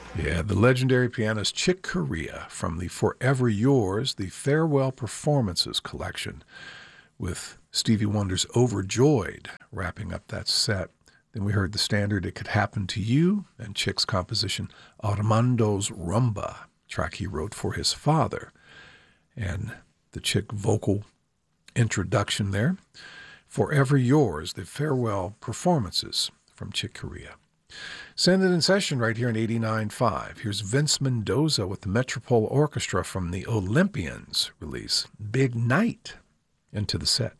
Yeah, the legendary pianist Chick Corea from the Forever Yours, the Farewell Performances collection, with Stevie Wonder's Overjoyed wrapping up that set. Then we heard the standard It Could Happen to You and Chick's composition Armando's Rumba, track he wrote for his father. And the Chick vocal introduction there. Forever Yours, the Farewell Performances from Chick Corea. Send it in session right here in 89.5. Here's Vince Mendoza with the Metropole Orchestra from the Olympians release, Big Night, into the set.